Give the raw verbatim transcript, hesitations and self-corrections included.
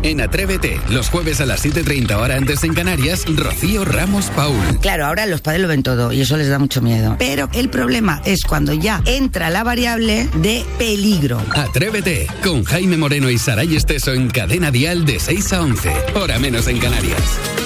En Atrévete, los jueves a las siete treinta hora antes en Canarias, Rocío Ramos Paul. Claro, ahora los padres lo ven todo y eso les da mucho miedo. Pero el problema es cuando ya entra la variable de peligro. Atrévete, con Jaime Moreno y Saray Esteso en Cadena Dial de seis a once, hora menos en Canarias.